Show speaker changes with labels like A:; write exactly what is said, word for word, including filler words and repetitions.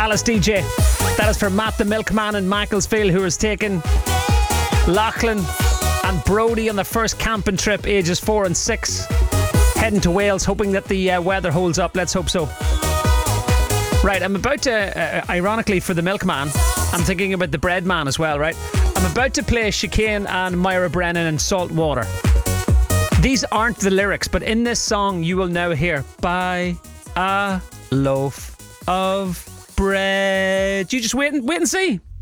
A: Alice D J. That is for Matt the Milkman in Macclesfield, who has taken Lachlan and Brody on the first camping trip, ages four and six, heading to Wales, hoping that the uh, weather holds up. Let's hope so. Right, I'm about to, uh, ironically for the Milkman, I'm thinking about the Bread Man as well, right? I'm about to play Chicane and Myra Brennan in Salt Water. These aren't the lyrics, but in this song you will now hear, buy a loaf of bread. You just wait and, wait and see.